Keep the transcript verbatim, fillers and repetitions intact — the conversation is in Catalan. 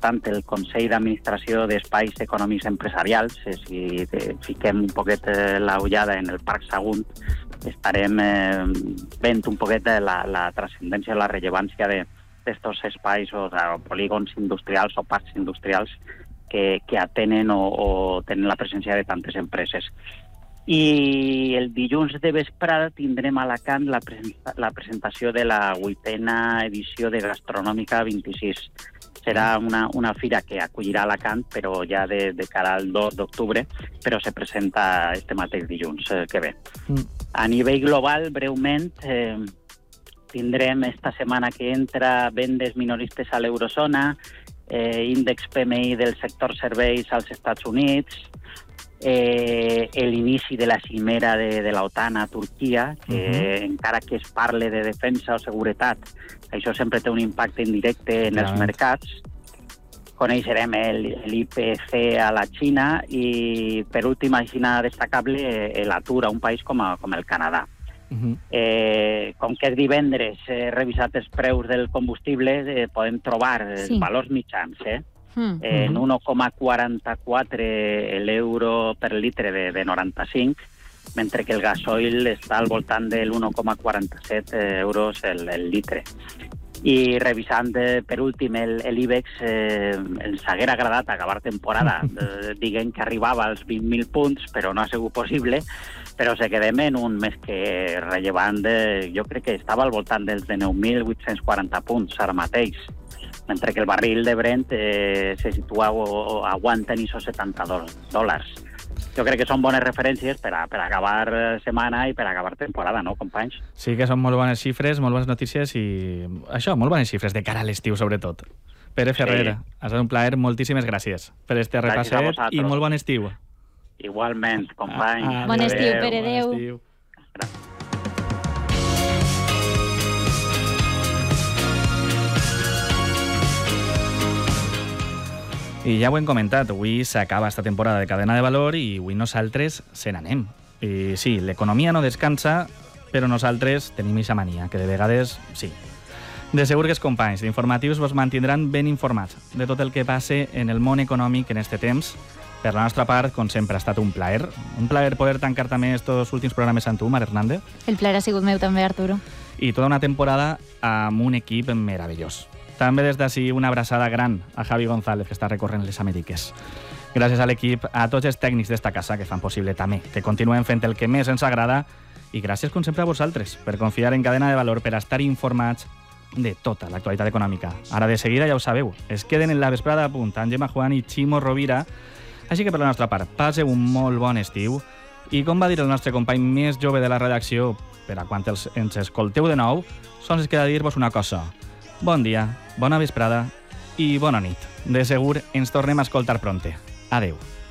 important el Consell d'Administració d'Espais Econòmics Empresarials. Eh, si fiquem un poquet la ullada en el Parc Sagunt, estarem eh, veient un poquet la, la transcendència, la rellevància d'estos espais o, o polígons industrials o parcs industrials que, que atenen o, o tenen la presència de tantes empreses. I el dilluns de vesprada tindrem a Alacant la, presenta la presentació de la vuitena edició de Gastronòmica vint-i-sis. Serà una, una fira que acollirà Alacant, però ja de, de cara al dos d'octubre, però se presenta este mateix dilluns eh, que ve. Mm. A nivell global, breument, eh, tindrem esta setmana que entra vendes minoristes a l'eurozona, eh, índex P M I del sector serveis als Estats Units, eh, l'inici de la cimera de, de l'OTAN a Turquia, que uh-huh. encara que es parle de defensa o seguretat, això sempre té un impacte indirecte en ja. els mercats. Coneixerem l'I P C a la Xina i, per últim, així destacable, l'atur a un país com, a, com el Canadà. Uh-huh. eh, com que és divendres he revisat els preus del combustible, eh, podem trobar sí. valors mitjans, eh? Mm. Eh, en uno coma quaranta-quatre l'euro per litre de, de noranta-cinc, mentre que el gasoil està al voltant del uno coma quaranta-set euros el, el litre. I revisant eh, per últim l'IBEX, eh, ens haguera agradat acabar temporada eh, dient que arribava als vint mil punts, però no ha sigut possible, però se quedem en un més que rellevant, de, jo crec que estava al voltant dels de nou mil vuit-cents quaranta punts ara mateix, mentre que el barril de Brent eh, se situa o, o aguanta en esos setanta-dos dòlars. Jo crec que són bones referències per a, per a acabar setmana i per a acabar temporada, no, companys? Sí que són molt bones xifres, molt bones notícies i això, molt bones xifres de cara a l'estiu, sobretot. Pere Ferrer, sí. ha estat un plaer, moltíssimes gràcies per este repasset i molt bon estiu. Igualment, companys. Ah, ah, bon estiu, Pere, adéu. Bon estiu. Gràcies. I ja ho hem comentat, avui s'acaba esta temporada de Cadena de Valor i avui nosaltres se n'anem. I sí, l'economia no descansa, però nosaltres tenim aquesta mania, que de vegades sí. De segur que els companys d'informatius vos mantindran ben informats de tot el que passe en el món econòmic en este temps. Per la nostra part, com sempre, ha estat un plaer. Un plaer poder tancar també estos últims programes amb tu, Mar Hernández. El plaer ha sigut meu també, Arturo. I tota una temporada amb un equip meravellós. També des d'ací una abraçada gran a Javi González, que està recorrent les Amèriques. Gràcies a l'equip, a tots els tècnics d'esta casa que fan possible també, que continuem fent el que més ens agrada, i gràcies, com sempre, a vosaltres, per confiar en Cadena de Valor, per estar informats de tota l'actualitat econòmica. Ara de seguida, ja ho sabeu, es queden en la vesprada a punt amb Gemma Juan i Ximo Rovira, així que per la nostra part, passeu un molt bon estiu, i com va dir el nostre company més jove de la redacció, per a quan els, ens escolteu de nou, sols es queda dir-vos una cosa. Bon dia, bona vesprada i bona nit. De segur ens tornem a escoltar pronte. Adeu.